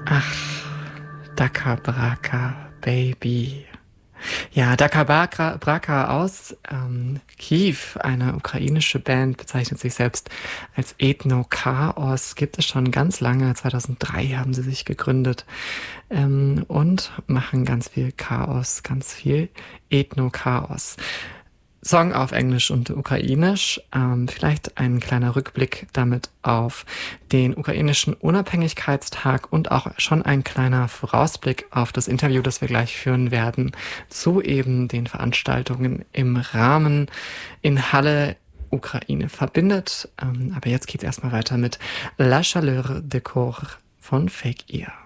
Ach, Daka Braka, Baby. Ja, Daka Braka aus Kiew, eine ukrainische Band, bezeichnet sich selbst als Ethno-Chaos, gibt es schon ganz lange, 2003 haben sie sich gegründet und machen ganz viel Chaos, ganz viel Ethno-Chaos. Song auf Englisch und Ukrainisch. Vielleicht ein kleiner Rückblick damit auf den ukrainischen Unabhängigkeitstag und auch schon ein kleiner Vorausblick auf das Interview, das wir gleich führen werden, zu eben den Veranstaltungen im Rahmen in Halle Ukraine verbindet. Aber jetzt geht's erstmal weiter mit La Chaleur de Corps von Fake Ear.